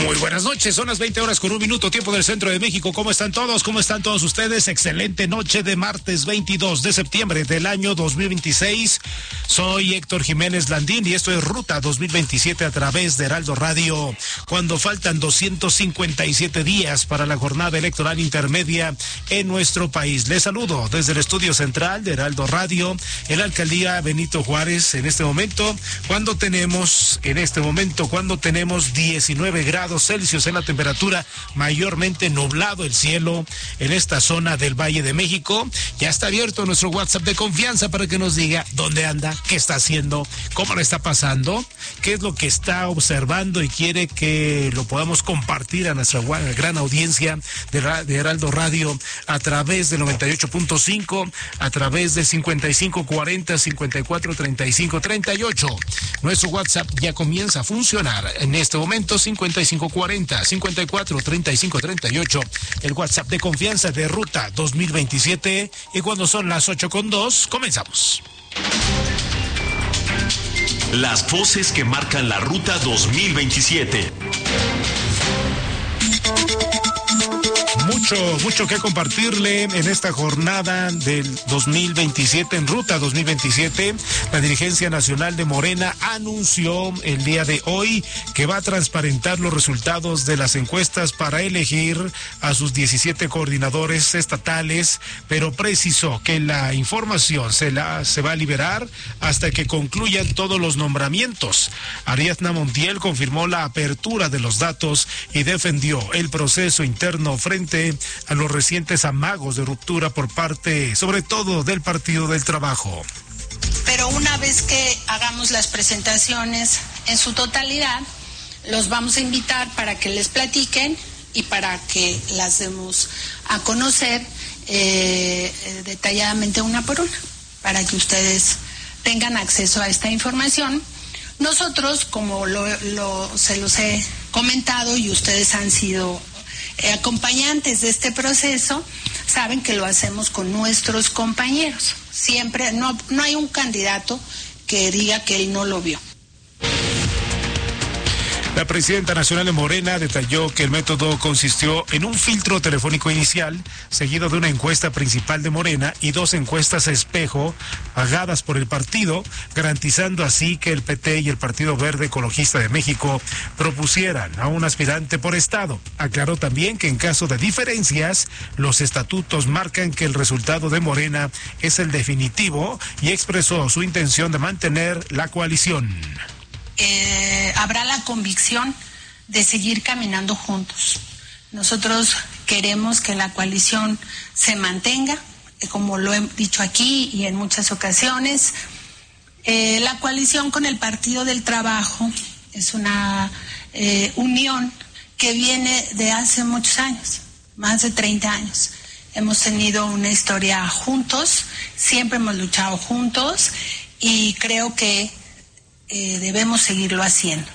Muy buenas noches, son las 20:01, tiempo del centro de México. ¿Cómo están todos? ¿Cómo están todos ustedes? Excelente noche de martes 22 de septiembre del año 2026. Soy Héctor Jiménez Landín y esto es Ruta 2027 a través de Heraldo Radio. Cuando faltan 257 días para la jornada electoral intermedia en nuestro país. Les saludo desde el estudio central de Heraldo Radio, en la alcaldía Benito Juárez, en este momento, cuando tenemos 19 grados Celsius en la temperatura, mayormente nublado el cielo en esta zona del Valle de México. Ya está abierto nuestro WhatsApp de confianza para que nos diga dónde anda, qué está haciendo, cómo le está pasando, qué es lo que está observando y quiere que lo podamos compartir a nuestra gran audiencia de Heraldo Radio a través del 98.5, a través del 5540-543538. Nuestro WhatsApp ya comienza a funcionar en este momento, 5540-543538, el WhatsApp de confianza de Ruta 2027, y cuando son las 8:02, comenzamos. Las voces que marcan la Ruta 2027. Mucho que compartirle en esta jornada del 2027, en Ruta 2027. La dirigencia nacional de Morena anunció el día de hoy que va a transparentar los resultados de las encuestas para elegir a sus 17 coordinadores estatales, pero precisó que la información se va a liberar hasta que concluyan todos los nombramientos. Ariadna Montiel confirmó la apertura de los datos y defendió el proceso interno frente a los recientes amagos de ruptura por parte, sobre todo, del Partido del Trabajo. Pero una vez que hagamos las presentaciones en su totalidad, los vamos a invitar para que les platiquen y para que las demos a conocer detalladamente una por una, para que ustedes tengan acceso a esta información. Nosotros, como se los he comentado y ustedes han sido acompañantes de este proceso, saben que lo hacemos con nuestros compañeros. Siempre, no hay un candidato que diga que él no lo vio. La presidenta nacional de Morena detalló que el método consistió en un filtro telefónico inicial, seguido de una encuesta principal de Morena y 2 encuestas espejo pagadas por el partido, garantizando así que el PT y el Partido Verde Ecologista de México propusieran a un aspirante por estado. Aclaró también que en caso de diferencias, los estatutos marcan que el resultado de Morena es el definitivo y expresó su intención de mantener la coalición. Habrá la convicción de seguir caminando juntos. Nosotros queremos que la coalición se mantenga, como lo he dicho aquí y en muchas ocasiones. La coalición con el Partido del Trabajo es una unión que viene de hace muchos años, más de 30 años. Hemos tenido una historia juntos, siempre hemos luchado juntos y creo que debemos seguirlo haciendo.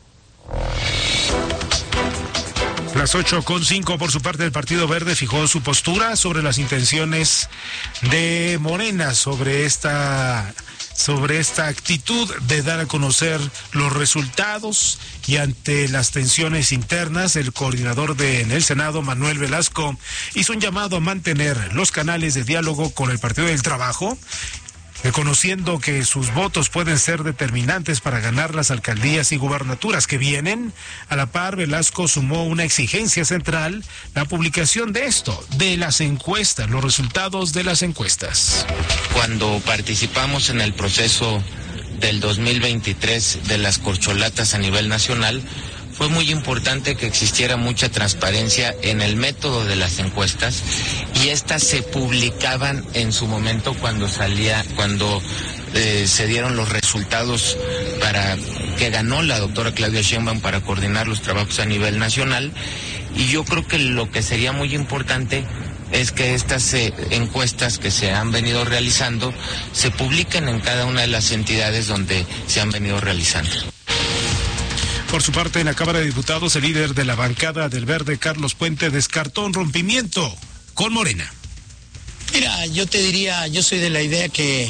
Las 8:05, por su parte, el Partido Verde fijó su postura sobre las intenciones de Morena, sobre esta actitud de dar a conocer los resultados, y ante las tensiones internas, el coordinador en el Senado, Manuel Velasco, hizo un llamado a mantener los canales de diálogo con el Partido del Trabajo, reconociendo que sus votos pueden ser determinantes para ganar las alcaldías y gubernaturas que vienen. A la par, Velasco sumó una exigencia central: la publicación de las encuestas, los resultados de las encuestas. Cuando participamos en el proceso del 2023 de las corcholatas a nivel nacional, fue muy importante que existiera mucha transparencia en el método de las encuestas, y estas se publicaban en su momento cuando se dieron los resultados para que ganó la doctora Claudia Sheinbaum para coordinar los trabajos a nivel nacional. Y yo creo que lo que sería muy importante es que estas encuestas que se han venido realizando se publiquen en cada una de las entidades donde se han venido realizando. Por su parte, en la Cámara de Diputados, el líder de la bancada del Verde, Carlos Puente, descartó un rompimiento con Morena. Mira, yo te diría, yo soy de la idea que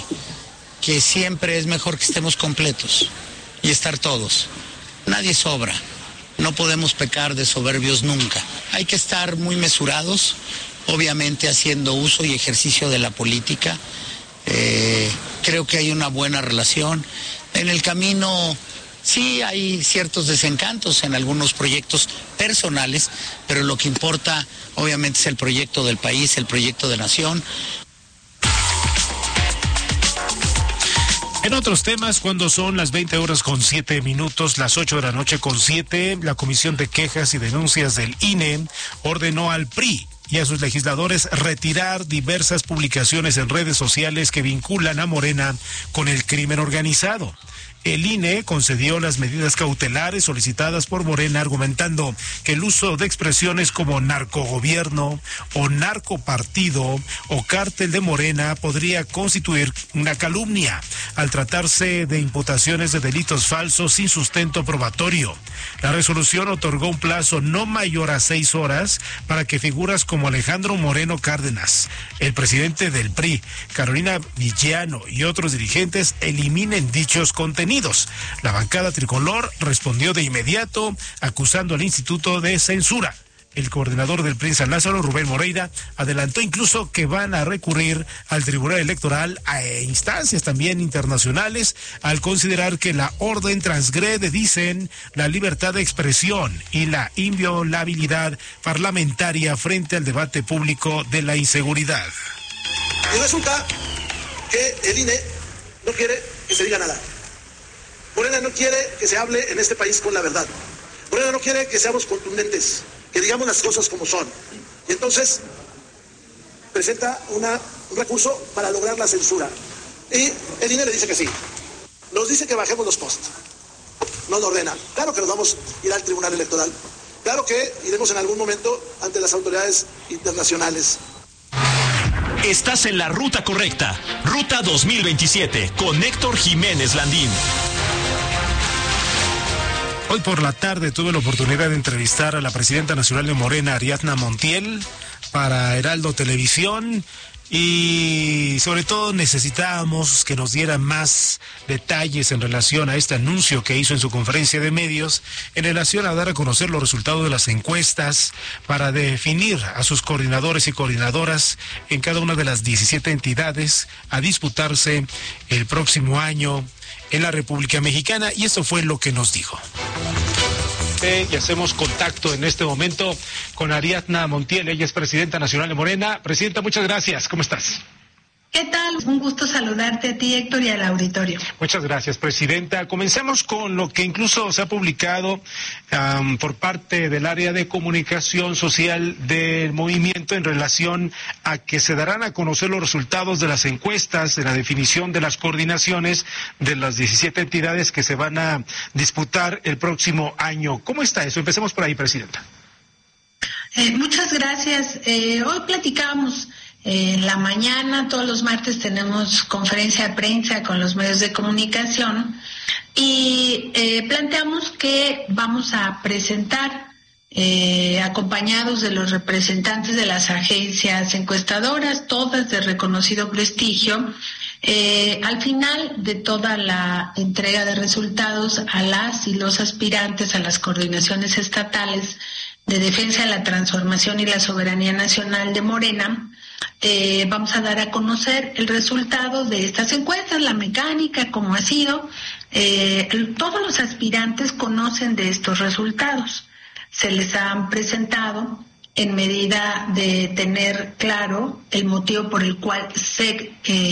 siempre es mejor que estemos completos y estar todos. Nadie sobra. no podemos pecar de soberbios nunca. Hay que estar muy mesurados, obviamente haciendo uso y ejercicio de la política. Creo que hay una buena relación. En el camino sí hay ciertos desencantos en algunos proyectos personales, pero lo que importa obviamente es el proyecto del país, el proyecto de nación. En otros temas, cuando son las 20:07, las 8:07, la Comisión de Quejas y Denuncias del INE ordenó al PRI y a sus legisladores retirar diversas publicaciones en redes sociales que vinculan a Morena con el crimen organizado. El INE concedió las medidas cautelares solicitadas por Morena, argumentando que el uso de expresiones como narcogobierno o narcopartido o cártel de Morena podría constituir una calumnia al tratarse de imputaciones de delitos falsos sin sustento probatorio. La resolución otorgó un plazo no mayor a 6 horas para que figuras como Alejandro Moreno Cárdenas, el presidente del PRI, Carolina Villano y otros dirigentes eliminen dichos contenidos. La bancada tricolor respondió de inmediato acusando al Instituto de Censura. El coordinador del PRI San Lázaro, Rubén Moreira, adelantó incluso que van a recurrir al Tribunal Electoral a instancias también internacionales al considerar que la orden transgrede, dicen, la libertad de expresión y la inviolabilidad parlamentaria frente al debate público de la inseguridad. Y resulta que el INE no quiere que se diga nada. Morena no quiere que se hable en este país con la verdad. Morena no quiere que seamos contundentes, que digamos las cosas como son. Y entonces presenta un recurso para lograr la censura. Y el INE le dice que sí. Nos dice que bajemos los posts. No lo ordena. Claro que nos vamos a ir al Tribunal Electoral. Claro que iremos en algún momento ante las autoridades internacionales. Estás en la ruta correcta. Ruta 2027 con Héctor Jiménez Landín. Hoy por la tarde tuve la oportunidad de entrevistar a la presidenta nacional de Morena, Ariadna Montiel, para Heraldo Televisión, y sobre todo necesitábamos que nos diera más detalles en relación a este anuncio que hizo en su conferencia de medios en relación a dar a conocer los resultados de las encuestas para definir a sus coordinadores y coordinadoras en cada una de las 17 entidades a disputarse el próximo año en la República Mexicana, y eso fue lo que nos dijo. Y hacemos contacto en este momento con Ariadna Montiel, ella es presidenta nacional de Morena. Presidenta, muchas gracias, ¿cómo estás? ¿Qué tal? Un gusto saludarte a ti, Héctor, y al auditorio. Muchas gracias, presidenta. Comencemos con lo que incluso se ha publicado por parte del área de comunicación social del movimiento en relación a que se darán a conocer los resultados de las encuestas, de la definición de las coordinaciones de las 17 entidades que se van a disputar el próximo año. ¿Cómo está eso? Empecemos por ahí, presidenta. Muchas gracias. Hoy platicábamos en la mañana, todos los martes tenemos conferencia de prensa con los medios de comunicación y planteamos que vamos a presentar, acompañados de los representantes de las agencias encuestadoras, todas de reconocido prestigio, al final de toda la entrega de resultados a las y los aspirantes a las coordinaciones estatales de defensa de la transformación y la soberanía nacional de Morena, vamos a dar a conocer el resultado de estas encuestas, la mecánica, cómo ha sido. Todos los aspirantes conocen de estos resultados. Se les han presentado en medida de tener claro el motivo por el cual se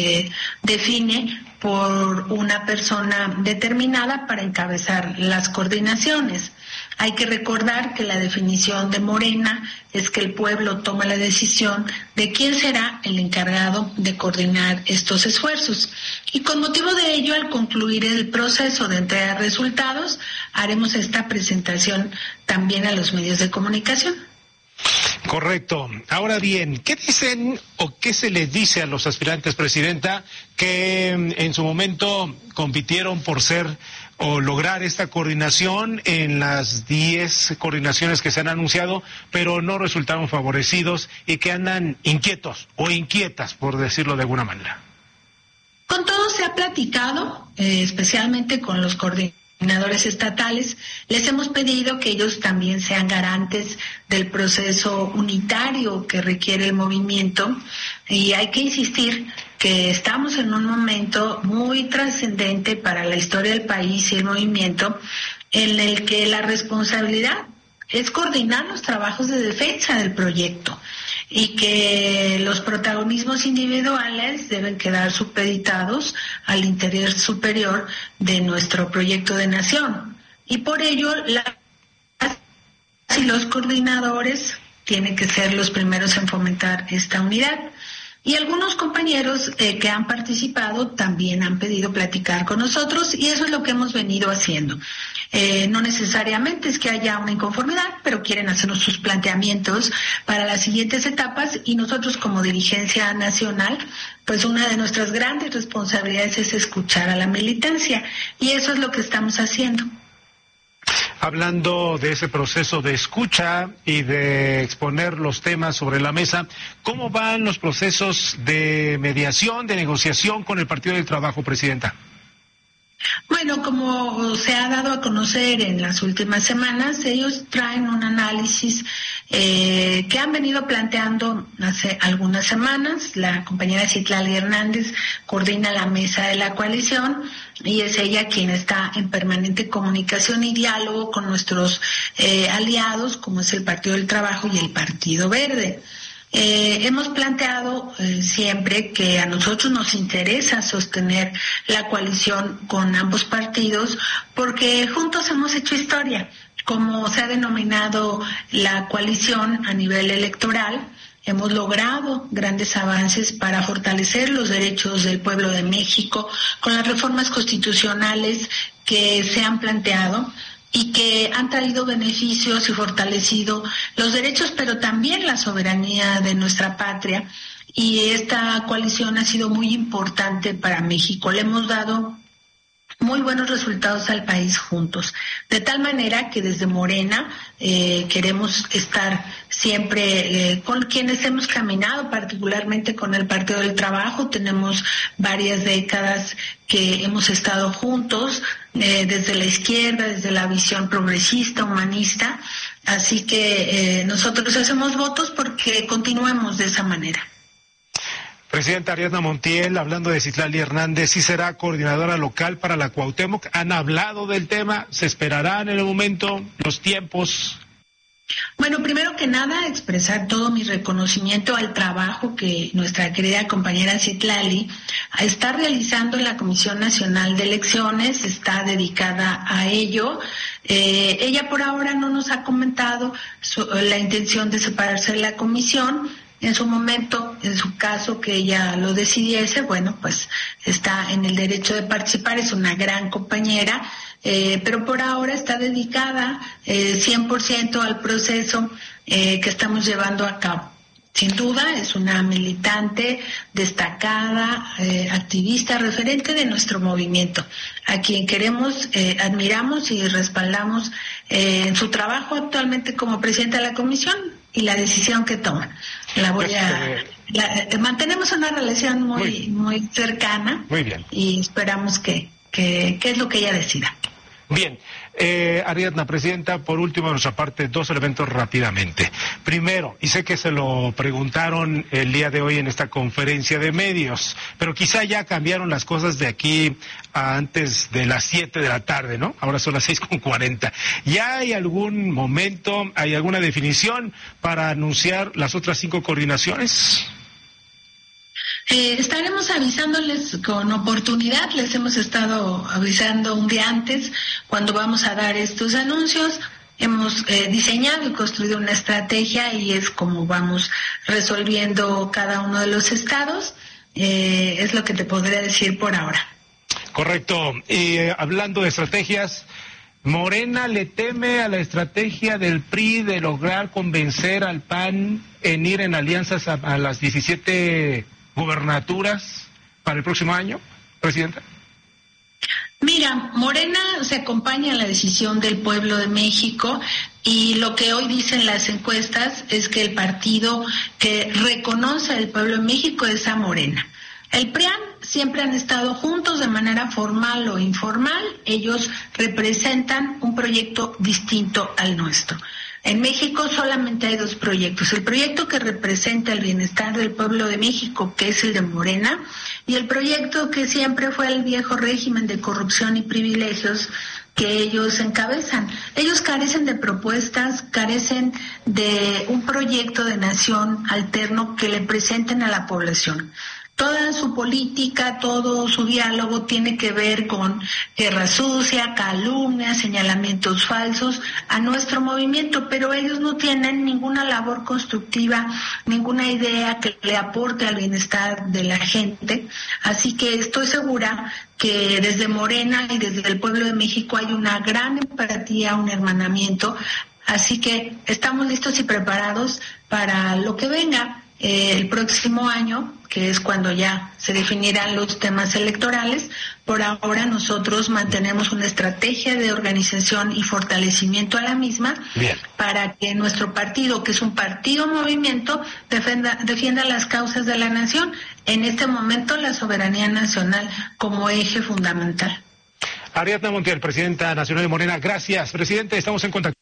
define por una persona determinada para encabezar las coordinaciones. Hay que recordar que la definición de Morena es que el pueblo toma la decisión de quién será el encargado de coordinar estos esfuerzos. Y con motivo de ello, al concluir el proceso de entrega de resultados, haremos esta presentación también a los medios de comunicación. Correcto. Ahora bien, ¿qué dicen o qué se les dice a los aspirantes, presidenta, que en su momento compitieron por ser o lograr esta coordinación en las 10 coordinaciones que se han anunciado, pero no resultaron favorecidos y que andan inquietos o inquietas, por decirlo de alguna manera? Con todos se ha platicado, especialmente con los coordinadores coordinadores estatales, les hemos pedido que ellos también sean garantes del proceso unitario que requiere el movimiento, y hay que insistir que estamos en un momento muy trascendente para la historia del país y el movimiento, en el que la responsabilidad es coordinar los trabajos de defensa del proyecto y que los protagonismos individuales deben quedar supeditados al interés superior de nuestro proyecto de nación. Y por ello, los coordinadores tienen que ser los primeros en fomentar esta unidad. Y algunos compañeros que han participado también han pedido platicar con nosotros, y eso es lo que hemos venido haciendo. No necesariamente es que haya una inconformidad, pero quieren hacernos sus planteamientos para las siguientes etapas, y nosotros como dirigencia nacional, pues una de nuestras grandes responsabilidades es escuchar a la militancia, y eso es lo que estamos haciendo. Hablando de ese proceso de escucha y de exponer los temas sobre la mesa, ¿cómo van los procesos de mediación, de negociación con el Partido del Trabajo, Presidenta? Bueno, como se ha dado a conocer en las últimas semanas, ellos traen un análisis que han venido planteando hace algunas semanas. La compañera Citlali Hernández coordina la mesa de la coalición y es ella quien está en permanente comunicación y diálogo con nuestros aliados, como es el Partido del Trabajo y el Partido Verde. Hemos planteado siempre que a nosotros nos interesa sostener la coalición con ambos partidos porque juntos hemos hecho historia. Como se ha denominado la coalición a nivel electoral, hemos logrado grandes avances para fortalecer los derechos del pueblo de México con las reformas constitucionales que se han planteado y que han traído beneficios y fortalecido los derechos, pero también la soberanía de nuestra patria. Y esta coalición ha sido muy importante para México. Le hemos dado muy buenos resultados al país juntos, de tal manera que desde Morena queremos estar siempre con quienes hemos caminado, particularmente con el Partido del Trabajo. Tenemos varias décadas que hemos estado juntos, desde la izquierda, desde la visión progresista, humanista, así que nosotros hacemos votos porque continuemos de esa manera. Presidenta Ariadna Montiel, hablando de Citlali Hernández, ¿sí será coordinadora local para la Cuauhtémoc? ¿Han hablado del tema? ¿Se esperarán en el momento, los tiempos? Bueno, primero que nada, expresar todo mi reconocimiento al trabajo que nuestra querida compañera Citlali está realizando en la Comisión Nacional de Elecciones, está dedicada a ello. Ella por ahora no nos ha comentado la intención de separarse de la comisión. En su momento, en su caso que ella lo decidiese, bueno, pues está en el derecho de participar, es una gran compañera, pero por ahora está dedicada 100% al proceso que estamos llevando a cabo. Sin duda es una militante destacada, activista, referente de nuestro movimiento, a quien queremos, admiramos y respaldamos en su trabajo actualmente como presidenta de la comisión y la decisión que toma. Mantenemos una relación muy cercana. Muy bien. Y esperamos que es lo que ella decida. Bien, Ariadna, Presidenta, por último de nuestra parte, dos elementos rápidamente. Primero, y sé que se lo preguntaron el día de hoy en esta conferencia de medios, pero quizá ya cambiaron las cosas de aquí a antes de las 7 de la tarde, ¿no? Ahora son las 6:40. ¿Ya hay algún momento, hay alguna definición para anunciar las otras 5 coordinaciones? Estaremos avisándoles con oportunidad, les hemos estado avisando un día antes cuando vamos a dar estos anuncios. Hemos diseñado y construido una estrategia y es como vamos resolviendo cada uno de los estados. Es lo que te podría decir por ahora. Correcto. Y hablando de estrategias, ¿Morena le teme a la estrategia del PRI de lograr convencer al PAN en ir en alianzas a las 17 gubernaturas para el próximo año, Presidenta? Mira, Morena se acompaña en la decisión del pueblo de México y lo que hoy dicen las encuestas es que el partido que reconoce al pueblo de México es a Morena. El PRIAN siempre han estado juntos de manera formal o informal. Ellos representan un proyecto distinto al nuestro. En México solamente hay 2 proyectos. El proyecto que representa el bienestar del pueblo de México, que es el de Morena, y el proyecto que siempre fue el viejo régimen de corrupción y privilegios que ellos encabezan. Ellos carecen de propuestas, carecen de un proyecto de nación alterno que le presenten a la población. Toda su política, todo su diálogo tiene que ver con guerra sucia, calumnias, señalamientos falsos a nuestro movimiento, pero ellos no tienen ninguna labor constructiva, ninguna idea que le aporte al bienestar de la gente. Así que estoy segura que desde Morena y desde el pueblo de México hay una gran empatía, un hermanamiento. Así que estamos listos y preparados para lo que venga el próximo año, que es cuando ya se definirán los temas electorales. Por ahora nosotros mantenemos una estrategia de organización y fortalecimiento a la misma. Bien. Para que nuestro partido, que es un partido movimiento, defienda las causas de la nación, en este momento la soberanía nacional como eje fundamental. Ariadna Montiel, presidenta nacional de Morena. Gracias, presidente, estamos en contacto.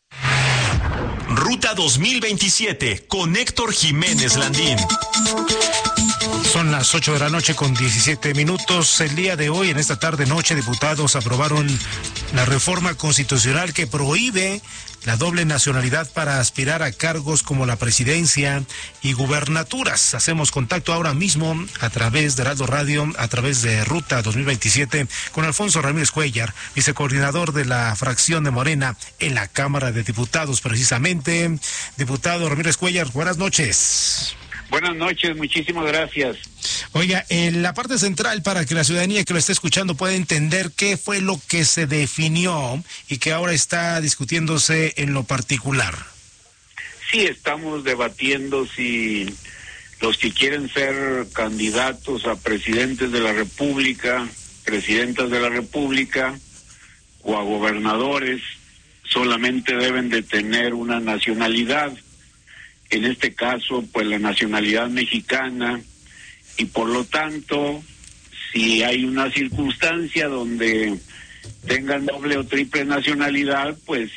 Ruta 2027 con Héctor Jiménez Landín. Son las 8 de la noche con 17 minutos. El día de hoy, en esta tarde-noche, diputados aprobaron la reforma constitucional que prohíbe la doble nacionalidad para aspirar a cargos como la presidencia y gubernaturas. Hacemos contacto ahora mismo a través de Heraldo Radio, a través de Ruta 2027, con Alfonso Ramírez Cuellar, vicecoordinador de la fracción de Morena en la Cámara de Diputados, precisamente. Diputado Ramírez Cuellar, buenas noches. Buenas noches, muchísimas gracias. Oiga, en la parte central, para que la ciudadanía que lo esté escuchando pueda entender qué fue lo que se definió y que ahora está discutiéndose en lo particular. Sí, estamos debatiendo si los que quieren ser candidatos a presidentes de la República, presidentas de la República o a gobernadores solamente deben de tener una nacionalidad. En este caso, pues la nacionalidad mexicana, y por lo tanto, si hay una circunstancia donde tengan doble o triple nacionalidad, pues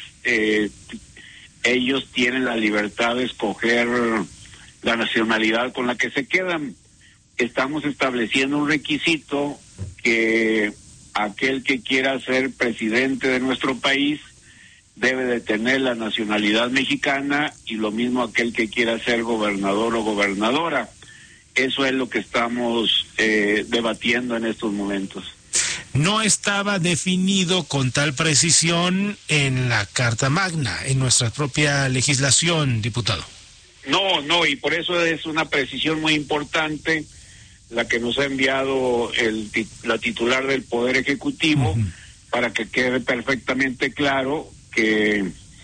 ellos tienen la libertad de escoger la nacionalidad con la que se quedan. Estamos estableciendo un requisito que aquel que quiera ser presidente de nuestro país debe de tener la nacionalidad mexicana, y lo mismo aquel que quiera ser gobernador o gobernadora. Eso es lo que estamos debatiendo en estos momentos. No estaba definido con tal precisión en la Carta Magna, en nuestra propia legislación, diputado. No, y por eso es una precisión muy importante la que nos ha enviado la titular del Poder Ejecutivo, para que quede perfectamente claro que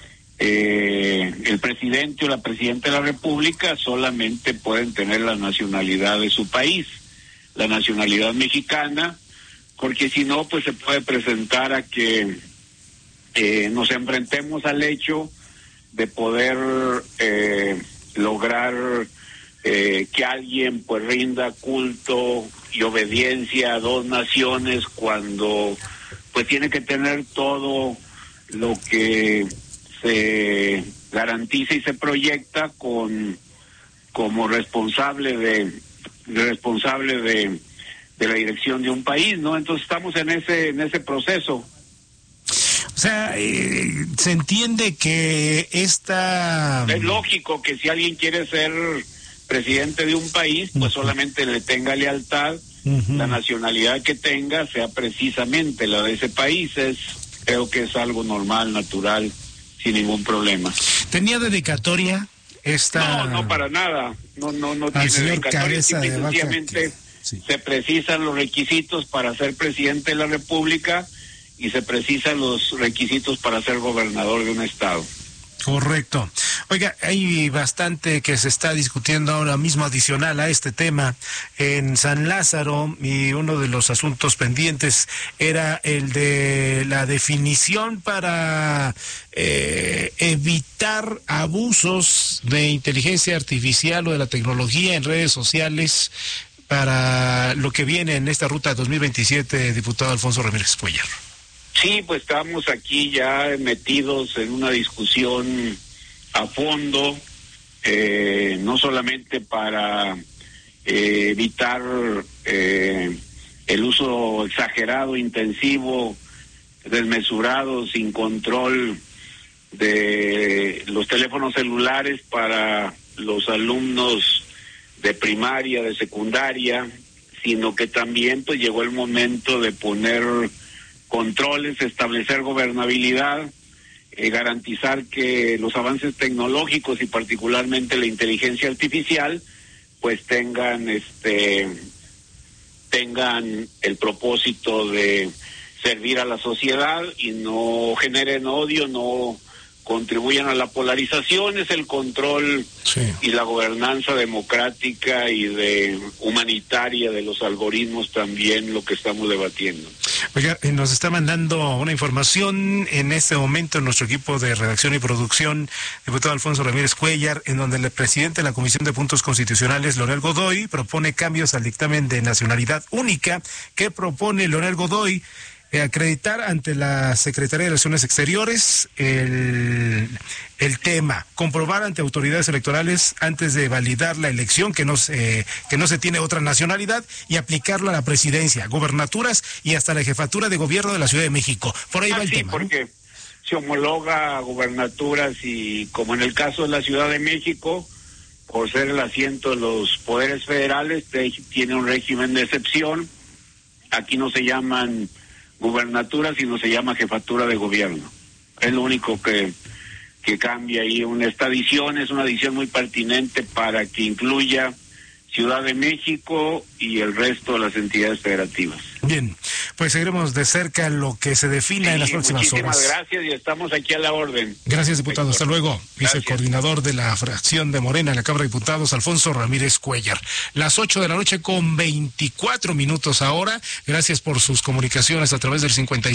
el presidente o la presidenta de la República solamente pueden tener la nacionalidad de su país, la nacionalidad mexicana, porque si no, pues se puede presentar a que nos enfrentemos al hecho de poder lograr que alguien pues rinda culto y obediencia a dos naciones, cuando pues tiene que tener todo lo que se garantiza y se proyecta como responsable de la dirección de un país, ¿no? Entonces estamos en ese proceso. O sea, se entiende que es lógico que si alguien quiere ser presidente de un país, pues solamente le tenga lealtad, la nacionalidad que tenga sea precisamente la de ese país. Creo que es algo normal, natural, sin ningún problema. ¿Tenía dedicatoria esta? No, para nada. No tiene dedicatoria. Sencillamente se precisan los requisitos para ser presidente de la República y se precisan los requisitos para ser gobernador de un estado. Correcto. Oiga, hay bastante que se está discutiendo ahora mismo adicional a este tema en San Lázaro, y uno de los asuntos pendientes era el de la definición para evitar abusos de inteligencia artificial o de la tecnología en redes sociales para lo que viene en esta ruta 2027, diputado Alfonso Ramírez Cuellar? Sí, pues estamos aquí ya metidos en una discusión a fondo, no solamente para evitar el uso exagerado, intensivo, desmesurado, sin control de los teléfonos celulares para los alumnos de primaria, de secundaria, sino que también pues llegó el momento de poner controles, establecer gobernabilidad, garantizar que los avances tecnológicos y particularmente la inteligencia artificial pues tengan el propósito de servir a la sociedad y no generen odio, no contribuyan a la polarización. Es el control y la gobernanza democrática y humanitaria de los algoritmos también lo que estamos debatiendo. Oiga, nos está mandando una información en este momento en nuestro equipo de redacción y producción, diputado Alfonso Ramírez Cuellar, en donde el presidente de la Comisión de Puntos Constitucionales, Leonel Godoy, propone cambios al dictamen de nacionalidad única que propone Leonel Godoy. Acreditar ante la Secretaría de Relaciones Exteriores el tema, comprobar ante autoridades electorales antes de validar la elección que no se tiene otra nacionalidad y aplicarlo a la presidencia, gobernaturas y hasta la jefatura de gobierno de la Ciudad de México. Por ahí va el tema. Porque se homologa a gobernaturas y como en el caso de la Ciudad de México, por ser el asiento de los poderes federales, tiene un régimen de excepción. Aquí no se llaman gubernatura, sino se llama jefatura de gobierno. Es lo único que cambia ahí. Esta adición es una adición muy pertinente para que incluya Ciudad de México y el resto de las entidades federativas. Bien, pues seguiremos de cerca lo que se defina en las próximas horas. Muchísimas gracias y estamos aquí a la orden. Gracias, diputado. Hasta luego. Vicecoordinador de la fracción de Morena en la Cámara de Diputados, Alfonso Ramírez Cuellar. Las 8:00 con 24 minutos ahora. Gracias por sus comunicaciones a través del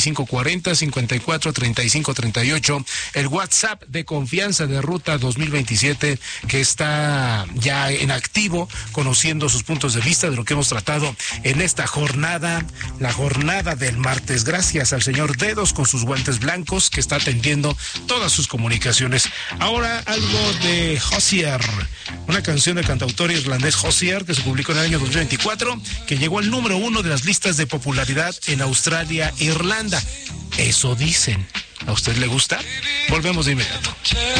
5540-543538. El WhatsApp de confianza de Ruta 2027 que está ya en activo, conociendo sus puntos de vista de lo que hemos tratado en esta jornada. La jornada del martes, gracias al señor Dedos con sus guantes blancos que está atendiendo todas sus comunicaciones. Ahora algo de Hozier, una canción del cantautor irlandés Hozier que se publicó en el año 2024, que llegó al número 1 de las listas de popularidad en Australia e Irlanda. Eso dicen. ¿A usted le gusta? Volvemos de inmediato.